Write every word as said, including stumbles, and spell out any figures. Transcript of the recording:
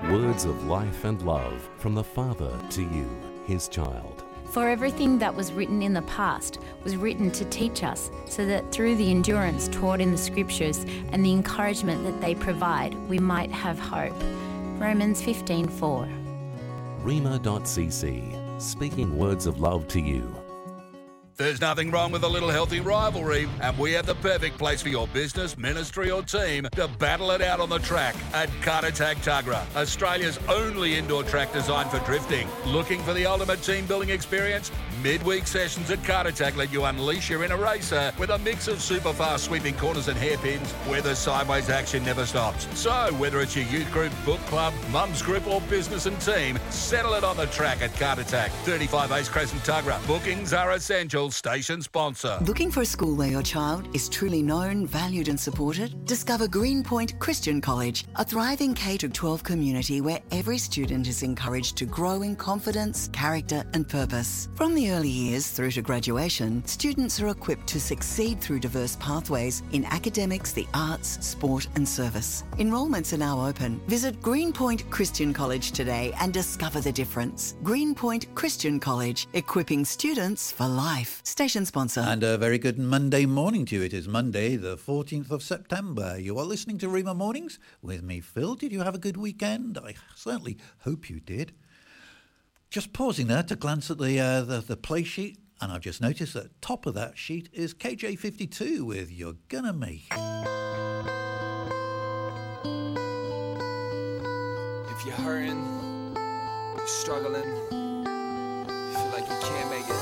Words of life and love from the Father to you, his child. For everything that was written in the past was written to teach us, so that through the endurance taught in the Scriptures and the encouragement that they provide, we might have hope. Romans fifteen four. Rhema dot c c, speaking words of love to you. There's nothing wrong with a little healthy rivalry, and we have the perfect place for your business, ministry or team to battle it out on the track at Kartatag Tuggerah, Australia's only indoor track designed for drifting. Looking for the ultimate team building experience? Midweek sessions at Kartatag let you unleash your inner racer with a mix of super fast sweeping corners and hairpins where the sideways action never stops. So whether it's your youth group, book club, mum's group or business and team, settle it on the track at Kartatag, thirty-five Ace Crescent Tuggerah. Bookings are essential. Station sponsor. Looking for a school where your child is truly known, valued and supported? Discover Greenpoint Christian College, a thriving K through twelve community where every student is encouraged to grow in confidence, character and purpose. From the early years through to graduation, students are equipped to succeed through diverse pathways in academics, the arts, sport and service. Enrolments are now open. Visit Greenpoint Christian College today and discover the difference. Greenpoint Christian College, equipping students for life. Station sponsor. And a very good Monday morning to you. It is Monday, the fourteenth of September. You are listening to Rhema Mornings with me, Phil. Did you have a good weekend? I certainly hope you did. Just pausing there to glance at the uh, the, the play sheet, and I've just noticed that top of that sheet is K J fifty-two with You're Gonna Make It. If you're hurting, you're struggling, you feel like you can't make it,